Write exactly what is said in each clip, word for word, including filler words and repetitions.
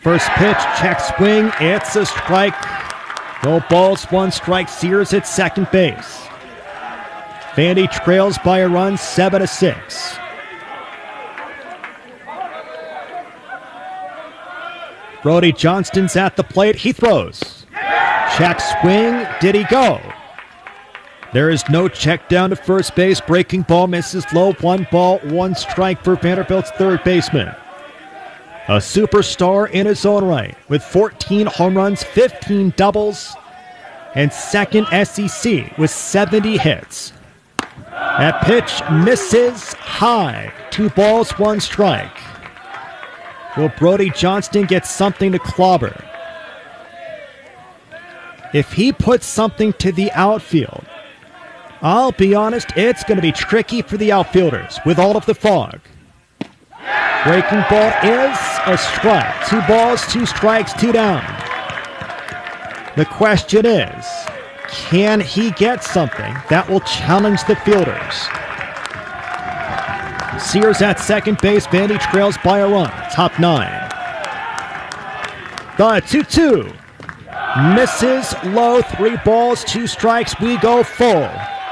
First pitch, check swing, it's a strike. No balls, one strike. Sears at second base. Vandy trails by a run, seven to six. Brody Johnston's at the plate. He throws. Check swing. Did he go? There is no check down to first base. Breaking ball misses low. One ball, one strike for Vanderbilt's third baseman. A superstar in his own right with fourteen home runs, fifteen doubles, and second S E C with seventy hits. That pitch misses high. Two balls, one strike. Will Brody Johnston get something to clobber? If he puts something to the outfield, I'll be honest, it's going to be tricky for the outfielders with all of the fog. Breaking ball is a strike. Two balls, two strikes, two down. The question is, can he get something that will challenge the fielders? Sears at second base. Vandy trails by a run. Top nine. The two two. Misses low. Three balls, two strikes. We go full.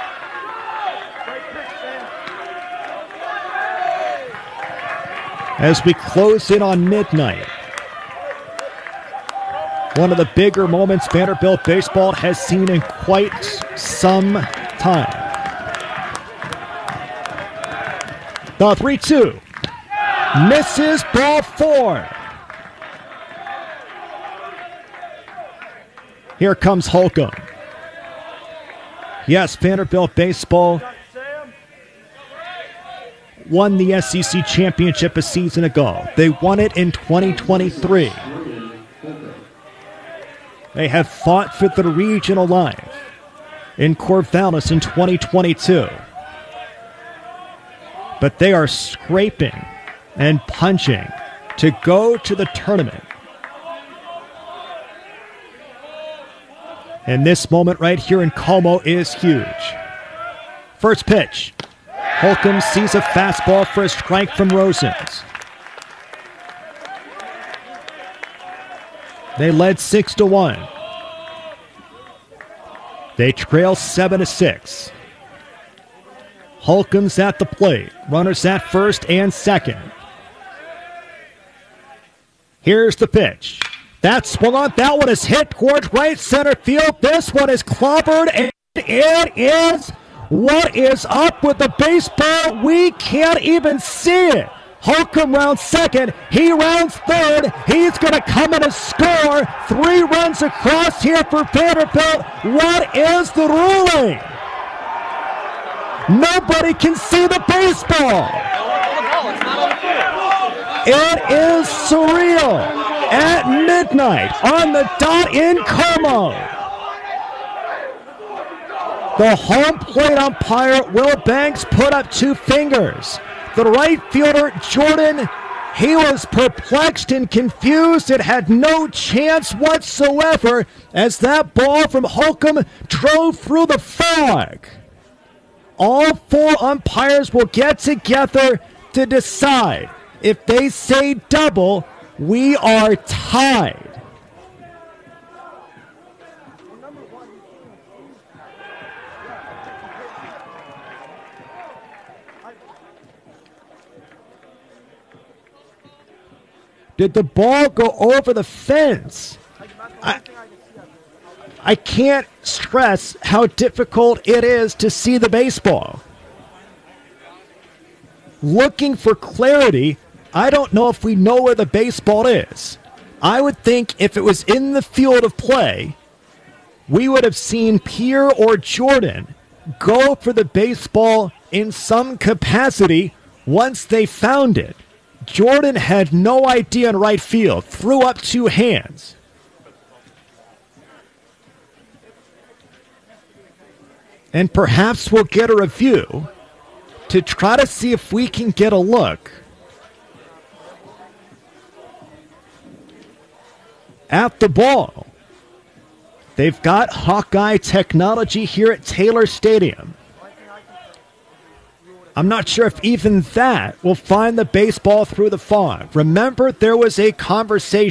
As we close in on midnight, one of the bigger moments Vanderbilt baseball has seen in quite some time. The three two. Misses ball four. Here comes Holcomb. Yes, Vanderbilt baseball won the S E C championship a season ago. They won it in twenty twenty-three. They have fought for the regional line in Corvallis in twenty twenty-two. But they are scraping and punching to go to the tournament. And this moment right here in Como is huge. First pitch. Holcomb sees a fastball for a strike from Rosens. They led six to one. They trail seven to six. Holcomb's at the plate. Runners at first and second. Here's the pitch. That swung on. That one is hit towards right center field. This one is clobbered, and it is. What is up with the baseball? We can't even see it. Holcomb rounds second. He rounds third. He's going to come in and score. Three runs across here for Vanderbilt. What is the ruling? Nobody can see the baseball. It is surreal. At midnight on the dot in Como. The home plate umpire, Will Banks, put up two fingers. The right fielder, Jordan, he was perplexed and confused. It had no chance whatsoever as that ball from Holcomb drove through the fog. All four umpires will get together to decide. If they say double, we are tied. Did the ball go over the fence? I, I can't stress how difficult it is to see the baseball. Looking for clarity, I don't know if we know where the baseball is. I would think if it was in the field of play, we would have seen Pierre or Jordan go for the baseball in some capacity once they found it. Jordan had no idea in right field, threw up two hands. And perhaps we'll get a review to try to see if we can get a look at the ball. They've got Hawkeye technology here at Taylor Stadium. I'm not sure if even that will find the baseball through the fog. Remember, there was a conversation